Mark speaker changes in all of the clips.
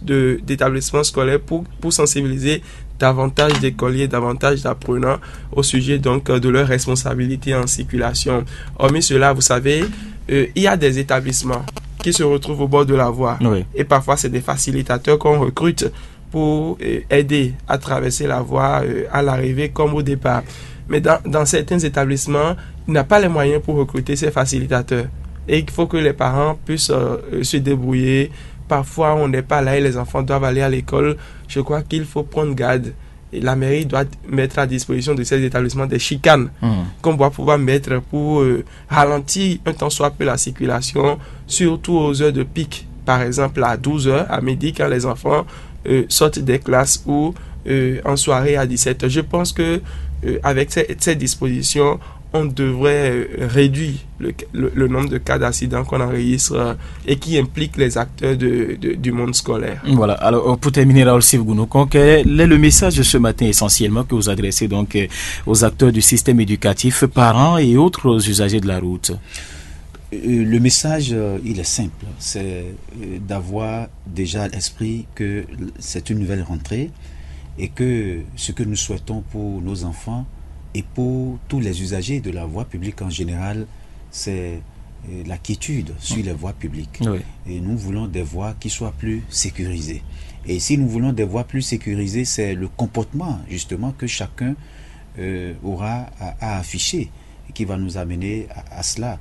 Speaker 1: d'établissements scolaires pour sensibiliser davantage d'écoliers, davantage d'apprenants au sujet donc de leurs responsabilités en circulation. Hormis cela, vous savez, il y a des établissements qui se retrouvent au bord de la voie. Oui. Et parfois, c'est des facilitateurs qu'on recrute pour aider à traverser la voie à l'arrivée comme au départ. Mais dans certains établissements, il n'y a pas les moyens pour recruter ces facilitateurs. Et il faut que les parents puissent se débrouiller. Parfois, on n'est pas là et les enfants doivent aller à l'école. Je crois qu'il faut prendre garde. Et la mairie doit mettre à disposition de ces établissements des chicanes qu'on doit pouvoir mettre pour ralentir un tant soit peu la circulation, surtout aux heures de pic. Par exemple, à 12h, à midi, quand les enfants sortent des classes ou en soirée à 17h. Je pense que avec ces dispositions, on devrait réduire le nombre de cas d'accidents qu'on enregistre et qui impliquent les acteurs du monde scolaire.
Speaker 2: Voilà. Alors, pour terminer, Raoul Sivgounouko, quel est le message de ce matin essentiellement que vous adressez donc aux acteurs du système éducatif, parents et autres usagers de la route?
Speaker 3: Le message, il est simple. C'est d'avoir déjà à l'esprit que c'est une nouvelle rentrée et que ce que nous souhaitons pour nos enfants et pour tous les usagers de la voie publique en général, c'est la quiétude sur les voies publiques. Oui. Et nous voulons des voies qui soient plus sécurisées. Et si nous voulons des voies plus sécurisées, c'est le comportement justement que chacun aura à afficher et qui va nous amener à cela.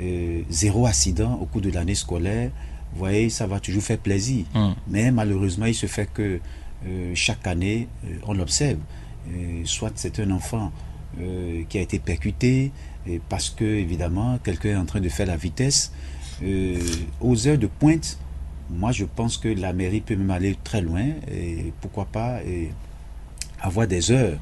Speaker 3: 0 accident au cours de l'année scolaire, vous voyez, ça va toujours faire plaisir. Mais malheureusement, il se fait que chaque année, on l'observe. Soit c'est un enfant qui a été percuté parce que évidemment quelqu'un est en train de faire la vitesse aux heures de pointe. Moi je pense que la mairie peut même aller très loin et pourquoi pas avoir des heures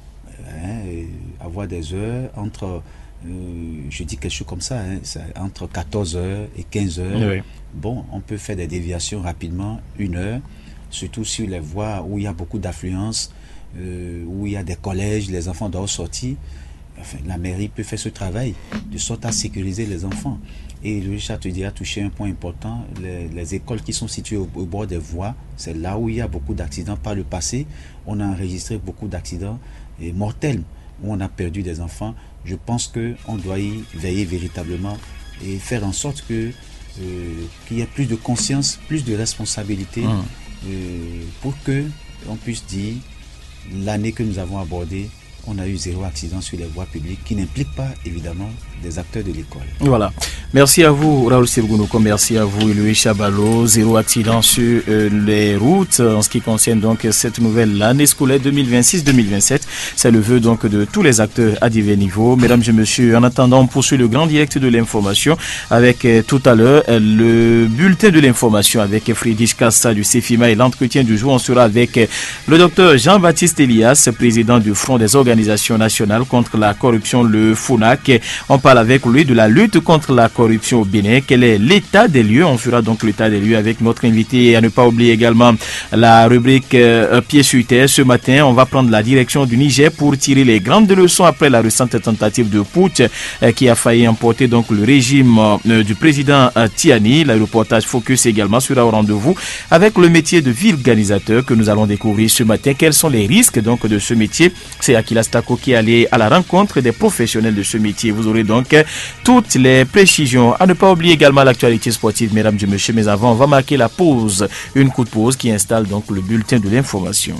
Speaker 3: entre je dis quelque chose comme ça, entre 14h et 15h. Oui. Bon, on peut faire des déviations rapidement, 1 heure, surtout sur les voies où il y a beaucoup d'affluence, où il y a des collèges, les enfants doivent sortir. Enfin, la mairie peut faire ce travail de sorte à sécuriser les enfants. Et le Châteaudier a touché un point important, les écoles qui sont situées au bord des voies, c'est là où il y a beaucoup d'accidents. Par le passé, on a enregistré beaucoup d'accidents mortels où on a perdu des enfants. Je pense qu'on doit y veiller véritablement et faire en sorte qu'il y ait plus de conscience, plus de responsabilité pour qu'on puisse dire l'année que nous avons abordée, on a eu 0 accident sur les voies publiques qui n'implique pas évidemment des acteurs de l'école.
Speaker 2: Voilà. Merci à vous Raoul Sivgounouko, merci à vous Louis Chabalo. 0 accident sur les routes en ce qui concerne donc cette nouvelle année scolaire 2026-2027. C'est le vœu donc de tous les acteurs à divers niveaux. Mesdames et messieurs, en attendant, on poursuit le grand direct de l'information avec tout à l'heure le bulletin de l'information avec Friedrich Kassa du CEFIMA et l'entretien du jour. On sera avec le docteur Jean-Baptiste Elias, président du Front des organisations nationales contre la corruption, le FONAC. On parle avec lui de la lutte contre la corruption au Bénin. Quel est l'état des lieux? On fera donc l'état des lieux avec notre invité. Et à ne pas oublier également la rubrique Pieds sur terre. Ce matin, on va prendre la direction du Niger pour tirer les grandes leçons après la récente tentative de putsch qui a failli emporter donc le régime du président Tiani. Le reportage Focus également sera au rendez-vous avec le métier de vulgarisateur que nous allons découvrir ce matin. Quels sont les risques donc de ce métier? C'est Akila Stako qui est allé à la rencontre des professionnels de ce métier. Vous aurez donc toutes les précisions. À ne pas oublier également l'actualité sportive, mesdames et messieurs. Mais avant, on va marquer la pause. Une courte pause qui installe donc le bulletin de l'information.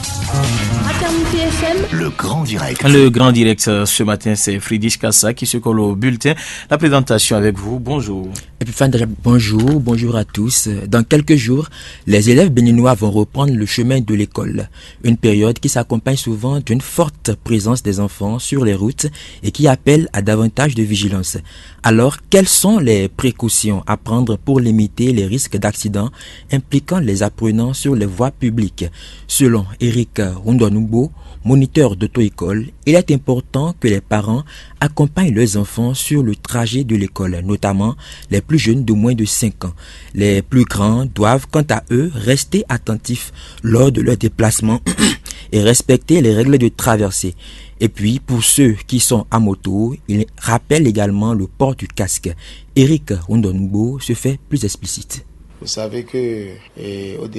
Speaker 2: Le grand direct. Le grand direct ce matin, c'est Friedrich Kassa qui se colle au bulletin. La présentation avec vous. Bonjour.
Speaker 4: Bonjour à tous. Dans quelques jours, les élèves béninois vont reprendre le chemin de l'école. Une période qui s'accompagne souvent d'une forte présence des enfants sur les routes et qui appelle à davantage de vigilance. Alors, quelles sont les précautions à prendre pour limiter les risques d'accidents impliquant les apprenants sur les voies publiques? Selon Eric Rondonoubo, moniteur d'auto-école, il est important que les parents accompagnent leurs enfants sur le trajet de l'école, notamment les plus jeunes de moins de 5 ans. Les plus grands doivent, quant à eux, rester attentifs lors de leur déplacement et respecter les règles de traversée. Et puis, pour ceux qui sont à moto, il rappelle également le port du casque. Eric Rondonoubo se fait plus explicite.
Speaker 5: Vous savez que au